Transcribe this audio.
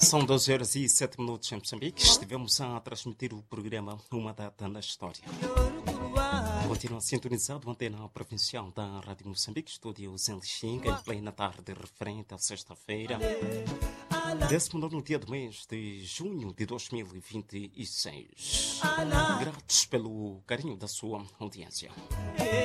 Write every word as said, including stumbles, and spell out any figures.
São doze horas e sete minutos em Moçambique. Estivemos a transmitir o programa Uma Data na História. Continua sintonizado, antena provincial da Rádio Moçambique, estúdios em Lixinga, em plena tarde referente à sexta-feira, décimo nono dia do mês de junho de dois mil e vinte e seis. Gratos pelo carinho da sua audiência.